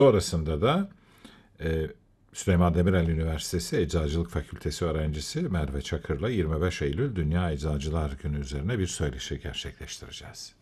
Sonrasında da Süleyman Demirel Üniversitesi Eczacılık Fakültesi öğrencisi Merve Çakır'la 25 Eylül Dünya Eczacılar Günü üzerine bir söyleşi gerçekleştireceğiz.